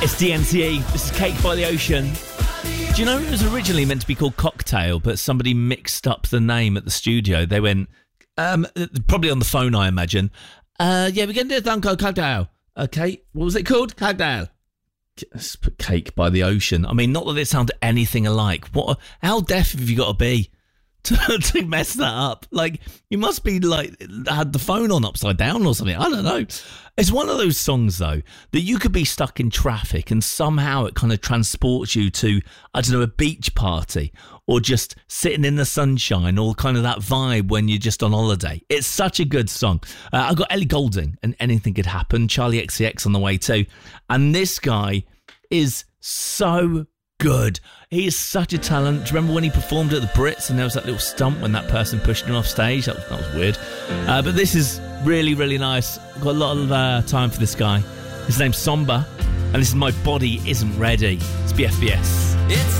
It's DNCE. This is Cake by the Ocean. Do you know it was originally meant to be called Cocktail, but somebody mixed up the name at the studio. They went, probably on the phone, I imagine. Yeah, we're going to do a song called Cocktail. Okay, what was it called? Cocktail. Let's put Cake by the Ocean. I mean, not that it sounded anything alike. How deaf have you got to be to mess that up? Like, you must be like had the phone on upside down or something. I don't know. It's one of those songs though that you could be stuck in traffic and somehow it kind of transports you to, I don't know, a beach party or just sitting in the sunshine, or kind of that vibe when you're just on holiday. It's such a good song. I've got Ellie Goulding and Anything Could Happen, Charlie XCX on the way too, and this guy is so good. He is such a talent. Do you remember when he performed at the Brits and there was that little stump when that person pushed him off stage? That was weird. But this is really, really nice. I've got a lot of time for this guy. His name's Somber, and this is My Body Isn't Ready. It's BFBS. It's